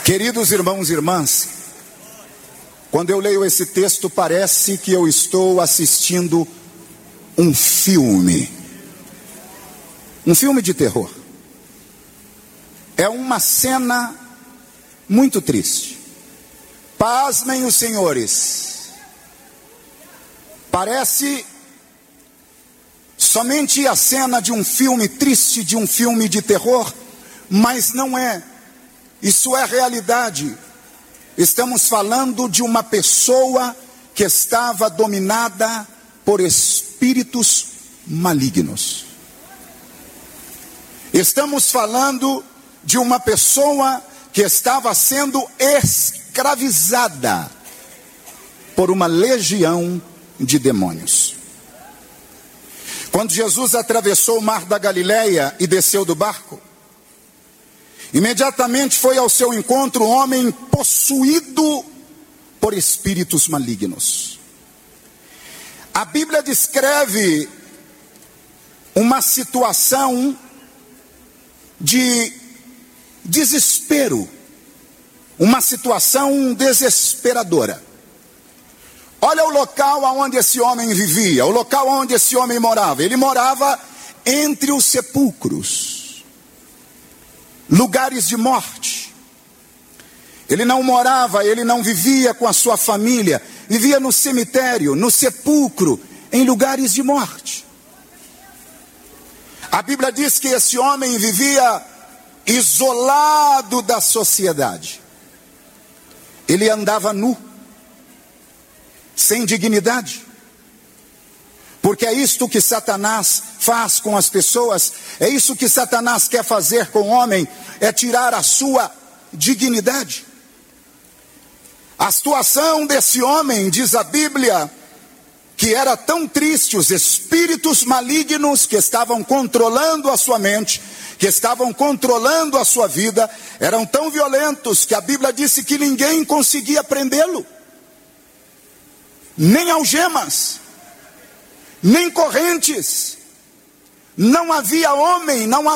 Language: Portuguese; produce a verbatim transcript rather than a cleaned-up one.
Queridos irmãos e irmãs, quando eu leio esse texto, parece que eu estou assistindo um filme, um filme de terror. É uma cena muito triste. Pasmem os senhores, parece somente a cena de um filme triste, de um filme de terror, mas não é. Isso é realidade. Estamos falando de uma pessoa que estava dominada por espíritos malignos. Estamos falando de uma pessoa que estava sendo escravizada por uma legião de demônios. Quando Jesus atravessou o mar da Galileia e desceu do barco, imediatamente foi ao seu encontro um homem possuído por espíritos malignos. A Bíblia descreve uma situação de desespero, uma situação desesperadora. Olha o local onde esse homem vivia, o local onde esse homem morava. Ele morava entre os sepulcros, lugares de morte. Ele não morava, ele não vivia com a sua família, vivia no cemitério, no sepulcro, em lugares de morte. A Bíblia diz que esse homem vivia isolado da sociedade. Ele andava nu, sem dignidade, porque é isto que Satanás faz com as pessoas, é isso que Satanás quer fazer com o homem, é tirar a sua dignidade. A situação desse homem, diz a Bíblia, que era tão triste, os espíritos malignos que estavam controlando a sua mente, que estavam controlando a sua vida, eram tão violentos que a Bíblia disse que ninguém conseguia prendê-lo. Nem algemas, nem correntes, não havia homem, não